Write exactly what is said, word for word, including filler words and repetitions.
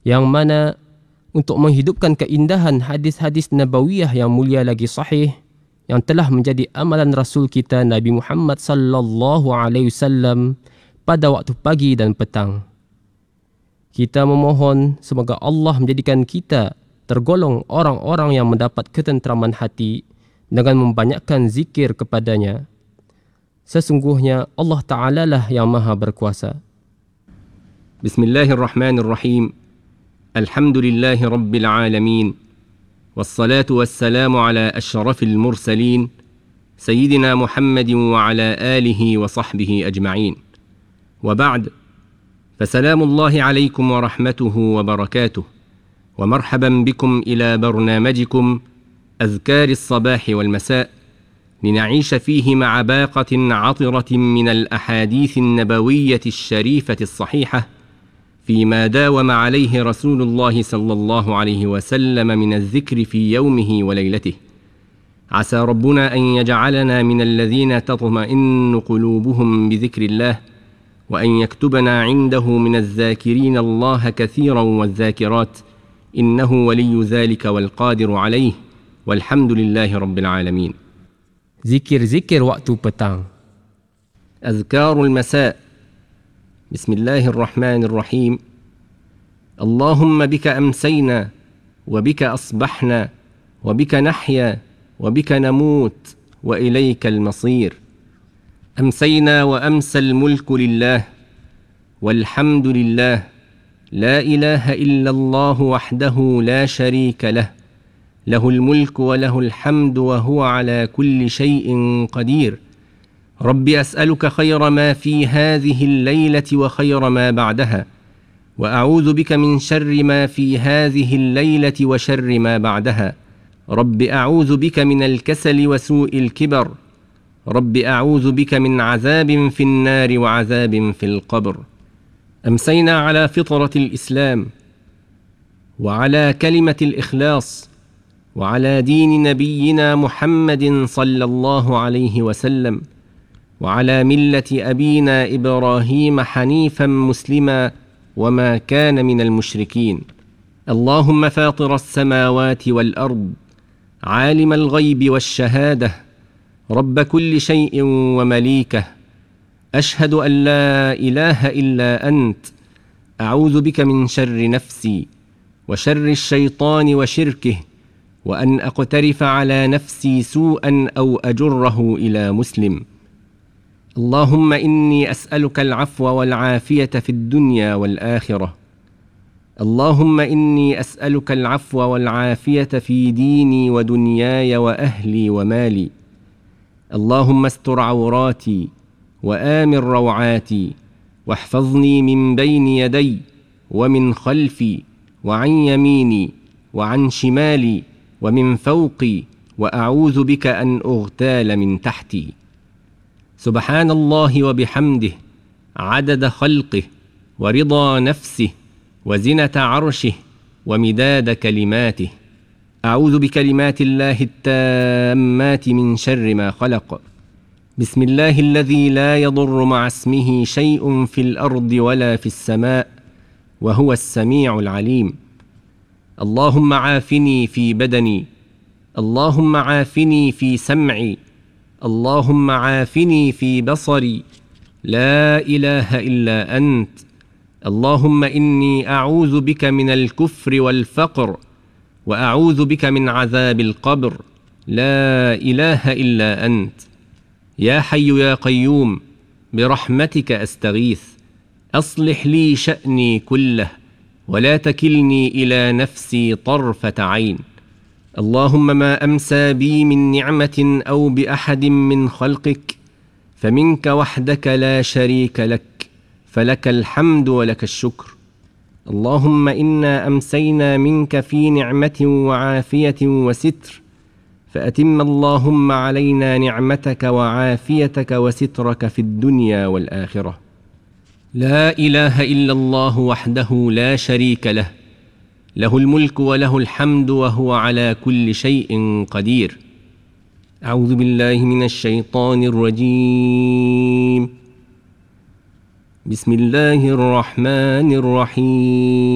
yang mana untuk menghidupkan keindahan hadis-hadis nabawiyah yang mulia lagi sahih yang telah menjadi amalan Rasul kita Nabi Muhammad sallallahu alaihi wasallam pada waktu pagi dan petang. Kita memohon semoga Allah menjadikan kita tergolong orang-orang yang mendapat ketenteraman hati dengan membanyakkan zikir kepadanya. Sesungguhnya Allah Ta'ala lah yang maha berkuasa. Bismillahirrahmanirrahim. Alhamdulillahi Rabbil Alamin. Wassalatu wassalamu ala ashrafil mursalin. Sayyidina Muhammadin wa ala alihi wa sahbihi ajma'in. Wa ba'd. فسلام الله عليكم ورحمته وبركاته ومرحبا بكم إلى برنامجكم أذكار الصباح والمساء لنعيش فيه مع باقة عطرة من الأحاديث النبوية الشريفة الصحيحة فيما داوم عليه رسول الله صلى الله عليه وسلم من الذكر في يومه وليلته. عسى ربنا أن يجعلنا من الذين تطمئن قلوبهم بذكر الله وأن يكتبنا عنده من الذاكرين الله كثيرا والذاكرات إنه ولي ذلك والقادر عليه والحمد لله رب العالمين. Zikir-zikir waktu petang. أذكار المساء. بسم الله الرحمن الرحيم. اللهم بك أمسينا وبك أصبحنا وبك نحيا وبك نموت وإليك المصير. أمسينا وأمسى الملك لله والحمد لله لا إله إلا الله وحده لا شريك له له الملك وله الحمد وهو على كل شيء قدير. رب أسألك خير ما في هذه الليلة وخير ما بعدها وأعوذ بك من شر ما في هذه الليلة وشر ما بعدها. رب أعوذ بك من الكسل وسوء الكبر. رب أعوذ بك من عذاب في النار وعذاب في القبر. أمسينا على فطرة الإسلام وعلى كلمة الإخلاص وعلى دين نبينا محمد صلى الله عليه وسلم وعلى ملة أبينا إبراهيم حنيفا مسلما وما كان من المشركين. اللهم فاطر السماوات والأرض عالم الغيب والشهادة رب كل شيء ومليكه أشهد أن لا إله إلا أنت أعوذ بك من شر نفسي وشر الشيطان وشركه وأن أقترف على نفسي سوءا أو أجره إلى مسلم. اللهم إني أسألك العفو والعافية في الدنيا والآخرة. اللهم إني أسألك العفو والعافية في ديني ودنياي وأهلي ومالي. اللهم استر عوراتي وآمن روعاتي واحفظني من بين يدي ومن خلفي وعن يميني وعن شمالي ومن فوقي وأعوذ بك أن أغتال من تحتي. سبحان الله وبحمده عدد خلقه ورضا نفسه وزنة عرشه ومداد كلماته. أعوذ بكلمات الله التامات من شر ما خلق. بسم الله الذي لا يضر مع اسمه شيء في الأرض ولا في السماء وهو السميع العليم. اللهم عافني في بدني. اللهم عافني في سمعي. اللهم عافني في بصري. لا إله إلا أنت. اللهم إني أعوذ بك من الكفر والفقر وأعوذ بك من عذاب القبر. لا إله إلا أنت. يا حي يا قيوم برحمتك أستغيث. أصلح لي شأني كله ولا تكلني إلى نفسي طرفة عين. اللهم ما أمسى بي من نعمة أو بأحد من خلقك فمنك وحدك لا شريك لك فلك الحمد ولك الشكر. اللهم إنا أمسينا منك في نعمة وعافية وستر فأتم اللهم علينا نعمتك وعافيتك وسترك في الدنيا والآخرة. لا إله إلا الله وحده لا شريك له له الملك وله الحمد وهو على كل شيء قدير. أعوذ بالله من الشيطان الرجيم. بسم الله الرحمن الرحيم.